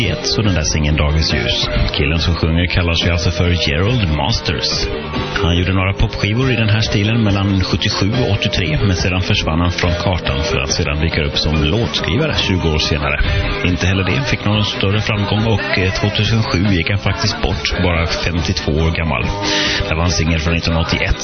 Så den där singeln Dagens ljus. Killen som sjunger kallas ju alltså för Gerald Masters. Han gjorde några popskivor i den här stilen mellan 77 och 83, men sedan försvann han från kartan för att sedan dyka upp som låtskrivare 20 år senare. Inte heller det fick någon större framgång och 2007 gick han faktiskt bort, bara 52 år gammal. Det var en singel från 1981